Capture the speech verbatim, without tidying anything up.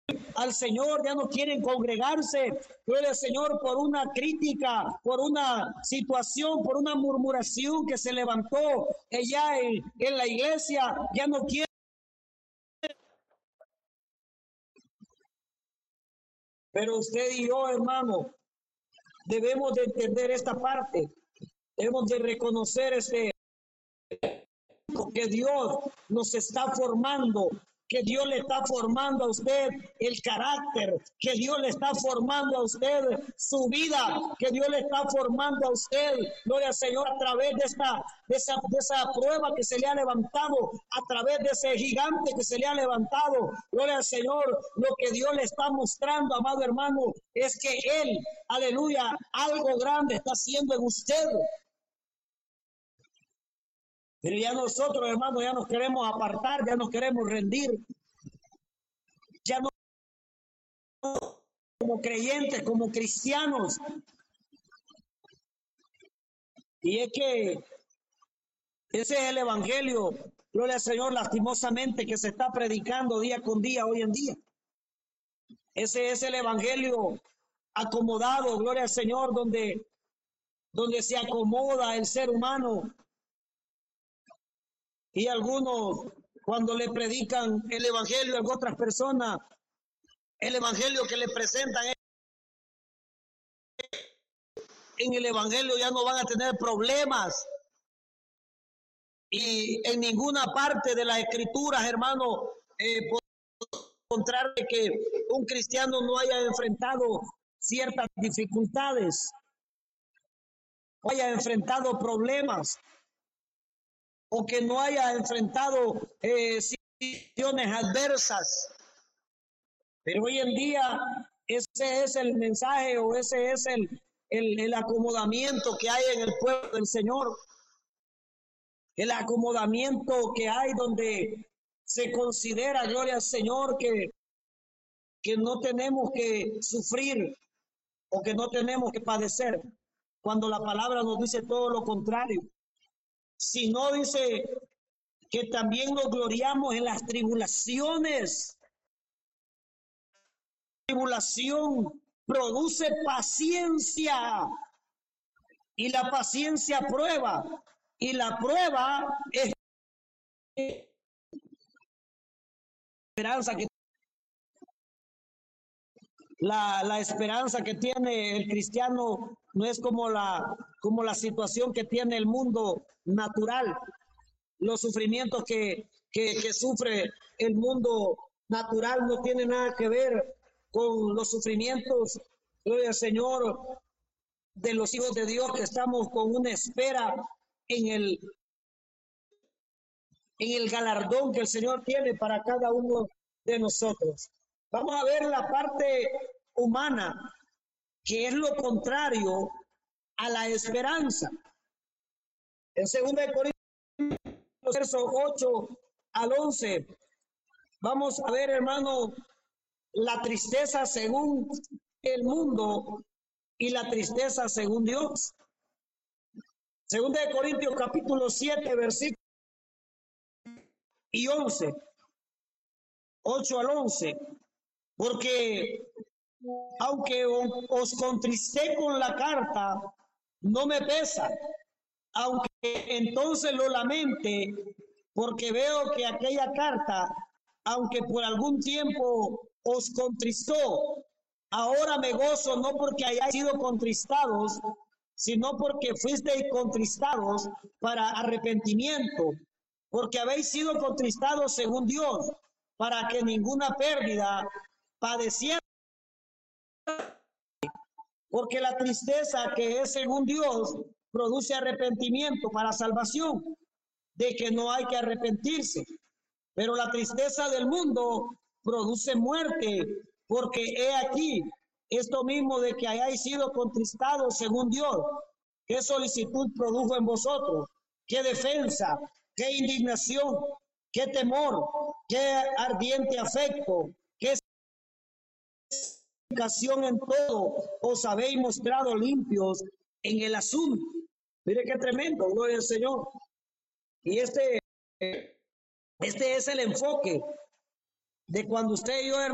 al Señor, ya no quieren congregarse, gloria al Señor, por una crítica, por una situación, por una murmuración que se levantó allá en, en la iglesia, ya no quieren. Pero usted y yo, hermano, debemos de entender esta parte, debemos de reconocer este que Dios nos está formando, que Dios le está formando a usted el carácter, que Dios le está formando a usted su vida, que Dios le está formando a usted, gloria al Señor, a través de esta, de esa, de esa prueba que se le ha levantado, a través de ese gigante que se le ha levantado, gloria al Señor. Lo que Dios le está mostrando, amado hermano, es que Él, aleluya, algo grande está haciendo en usted. Pero ya nosotros, hermanos, ya nos queremos apartar, ya nos queremos rendir. Ya no como creyentes, como cristianos. Y es que ese es el evangelio, gloria al Señor, lastimosamente, que se está predicando día con día hoy en día. Ese es el evangelio acomodado, gloria al Señor, donde, donde se acomoda el ser humano. Y algunos, cuando le predican el evangelio a otras personas, el evangelio que le presentan en el evangelio ya no van a tener problemas. Y en ninguna parte de las escrituras, hermano, eh, por encontrar que un cristiano no haya enfrentado ciertas dificultades, no haya enfrentado problemas, o que no haya enfrentado eh, situaciones adversas. Pero hoy en día ese es el mensaje, o ese es el, el, el acomodamiento que hay en el pueblo del Señor. El acomodamiento que hay donde se considera, gloria al Señor, que, que no tenemos que sufrir o que no tenemos que padecer, cuando la palabra nos dice todo lo contrario. Si no, dice que también nos gloriamos en las tribulaciones. Tribulación produce paciencia, y la paciencia prueba, y la prueba es esperanza que la, la esperanza que tiene el cristiano no es como la, como la situación que tiene el mundo natural. Los sufrimientos que, que, que sufre el mundo natural no tienen nada que ver con los sufrimientos, gloria al Señor, de los hijos de Dios, que estamos con una espera en el, en el galardón que el Señor tiene para cada uno de nosotros. Vamos a ver la parte humana, que es lo contrario a la esperanza. En segunda de Corintios, versos ocho al once, vamos a ver, hermano, la tristeza según el mundo y la tristeza según Dios. Segunda de Corintios, capítulo siete, versículos y once, ocho al once, porque aunque os contristé con la carta, no me pesa, aunque entonces lo lamente, porque veo que aquella carta, aunque por algún tiempo os contristó, ahora me gozo, no porque hayáis sido contristados, sino porque fuisteis contristados para arrepentimiento, porque habéis sido contristados según Dios, para que ninguna pérdida padeciera. Porque la tristeza que es según Dios produce arrepentimiento para salvación, de que no hay que arrepentirse. Pero la tristeza del mundo produce muerte, porque he aquí esto mismo de que hayáis sido contristados según Dios. ¿Qué solicitud produjo en vosotros? ¿Qué defensa? ¿Qué indignación? ¿Qué temor? ¿Qué ardiente afecto? ¿Qué en todo? Os habéis mostrado limpios en el asunto. Mire qué tremendo, gloria al Señor. Y este, este es el enfoque de cuando usted y yo, hermano,